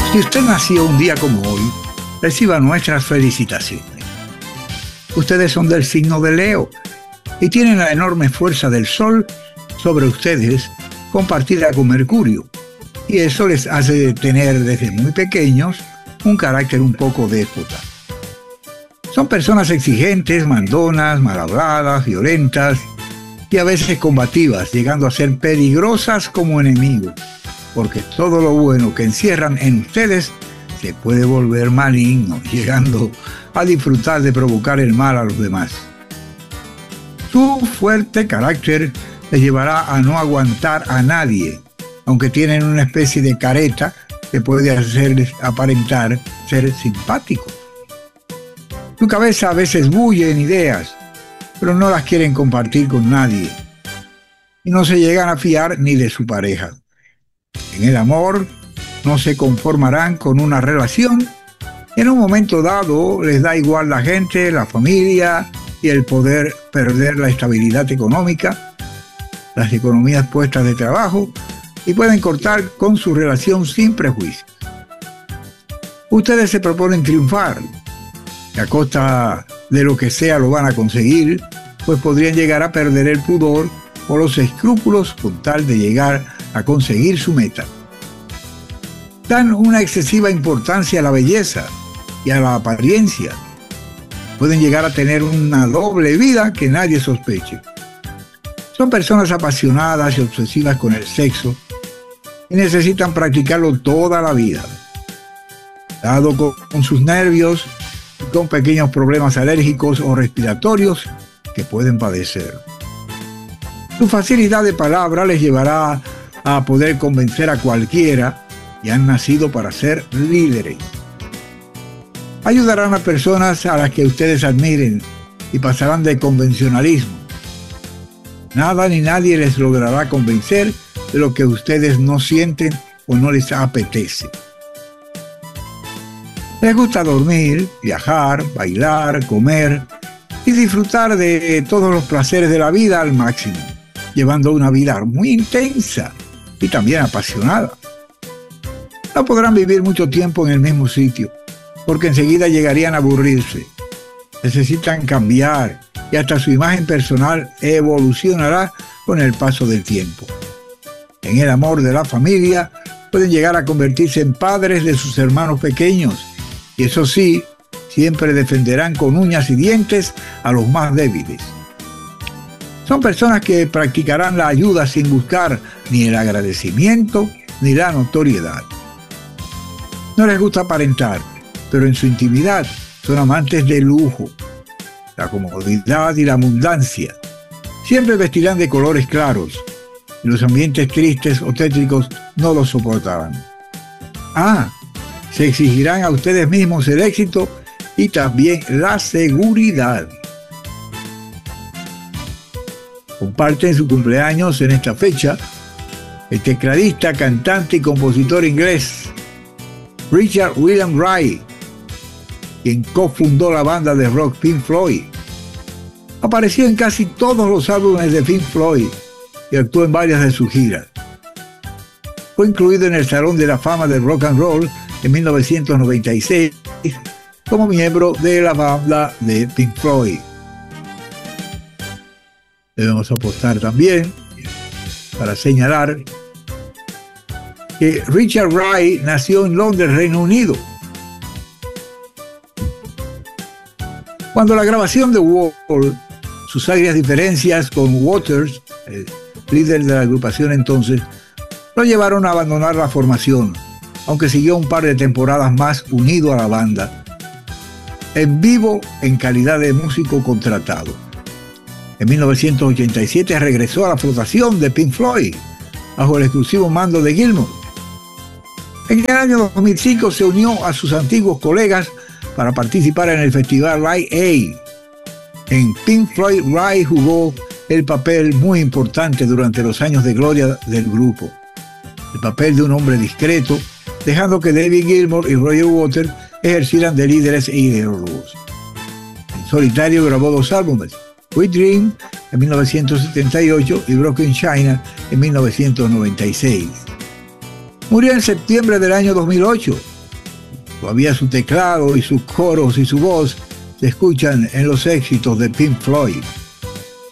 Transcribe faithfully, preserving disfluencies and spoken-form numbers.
Si usted nació un día como hoy, reciba nuestras felicitaciones. Ustedes son del signo de Leo y tienen la enorme fuerza del Sol sobre ustedes compartida con Mercurio, y eso les hace tener desde muy pequeños un carácter un poco déspota. Son personas exigentes, mandonas, malhabladas, violentas y a veces combativas, llegando a ser peligrosas como enemigos, porque todo lo bueno que encierran en ustedes se puede volver maligno, llegando a disfrutar de provocar el mal a los demás. Su fuerte carácter les llevará a no aguantar a nadie, aunque tienen una especie de careta que puede hacerles aparentar ser simpáticos. Su cabeza a veces bulle en ideas, pero no las quieren compartir con nadie, y no se llegan a fiar ni de su pareja. En el amor, no se conformarán con una relación. En un momento dado les da igual la gente, la familia y el poder perder la estabilidad económica, las economías puestas de trabajo, y pueden cortar con su relación sin prejuicios. Ustedes se proponen triunfar, y a costa de lo que sea lo van a conseguir, pues podrían llegar a perder el pudor o los escrúpulos con tal de llegar a conseguir su meta. Dan una excesiva importancia a la belleza y a la apariencia. Pueden llegar a tener una doble vida que nadie sospeche. Son personas apasionadas y obsesivas con el sexo y necesitan practicarlo toda la vida. Dado con, con sus nervios y con pequeños problemas alérgicos o respiratorios que pueden padecer. Su facilidad de palabra les llevará a poder convencer a cualquiera, y han nacido para ser líderes. Ayudarán a personas a las que ustedes admiren y pasarán de convencionalismo. Nada ni nadie les logrará convencer de lo que ustedes no sienten o no les apetece. Les gusta dormir, viajar, bailar, comer y disfrutar de todos los placeres de la vida al máximo, llevando una vida muy intensa y también apasionada. No podrán vivir mucho tiempo en el mismo sitio, porque enseguida llegarían a aburrirse. Necesitan cambiar y hasta su imagen personal evolucionará con el paso del tiempo. En el amor de la familia pueden llegar a convertirse en padres de sus hermanos pequeños, y eso sí, siempre defenderán con uñas y dientes a los más débiles. Son personas que practicarán la ayuda sin buscar ni el agradecimiento ni la notoriedad. No les gusta aparentar, pero en su intimidad son amantes del lujo, la comodidad y la abundancia. Siempre vestirán de colores claros, y los ambientes tristes o tétricos no los soportarán. Ah, se exigirán a ustedes mismos el éxito y también la seguridad. Comparten su cumpleaños en esta fecha el tecladista, cantante y compositor inglés Richard William Wright, quien cofundó la banda de rock Pink Floyd. Apareció en casi todos los álbumes de Pink Floyd y actuó en varias de sus giras. Fue incluido en el Salón de la Fama del Rock and Roll en mil novecientos noventa y seis como miembro de la banda de Pink Floyd. Debemos apostar también para señalar que Richard Wright nació en Londres, Reino Unido. Cuando la grabación de Wall, sus agrias diferencias con Waters, el líder de la agrupación entonces, lo llevaron a abandonar la formación, aunque siguió un par de temporadas más unido a la banda, en vivo en calidad de músico contratado. En mil novecientos ochenta y siete regresó a la flotación de Pink Floyd, bajo el exclusivo mando de Gilmour. En el año dos mil cinco se unió a sus antiguos colegas para participar en el festival Live Aid. En Pink Floyd, Wright jugó el papel muy importante durante los años de gloria del grupo, el papel de un hombre discreto, dejando que David Gilmour y Roger Waters ejercieran de líderes e ideólogos. En solitario grabó dos álbumes, We Dream en mil novecientos setenta y ocho y Broken China en mil novecientos noventa y seis. Murió en septiembre del año dos mil ocho Todavía su teclado y sus coros y su voz se escuchan en los éxitos de Pink Floyd.